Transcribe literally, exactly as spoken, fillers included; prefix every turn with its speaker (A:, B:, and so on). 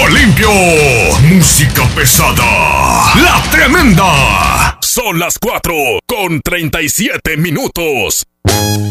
A: Tiro limpio. Música pesada. La Tremenda. Son las cuatro con treinta y siete minutos.